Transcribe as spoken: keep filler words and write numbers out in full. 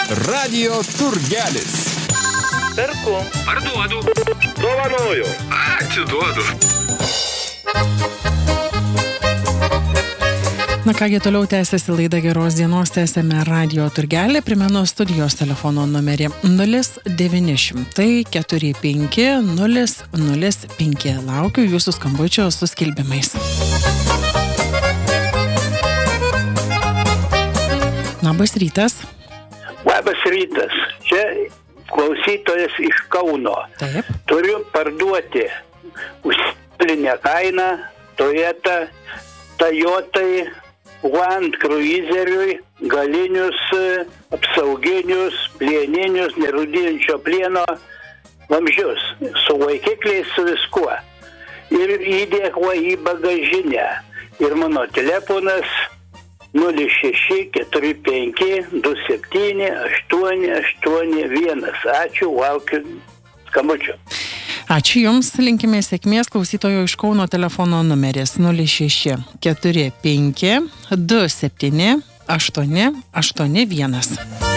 Radio turgelis. Perku. Parduodu. Dovanoju. Atiduodu. Na kągi, toliau tęsiasi laida Geros dienos, tęsiame Radio turgelį. Primenu studijos telefono numerį nulis devyni šimtai keturi penki nulis nulis penki. Laukiu jūsų skambučio su skelbimais. Labas rytas. Labas rytas. Čia klausytojas iš Kauno. Taip. Turiu parduoti už siūlinę kainą Toyota Toyotai Land Cruiseriui galinius apsauginius plieninius nerūdinčio plieno vamzdžius su vaikikliais, su viskuo. Ir įdėkla į bagažinę. Ir mano telefonas nulis šeši keturi penki du septyni aštuoni aštuoni vienas. Ačiū, laukiu skambučio. Ačiū Jums, linkime sėkmės. Klausytojo iš Kauno telefono numeris nulis šeši keturi penki du septyni aštuoni aštuoni vienas.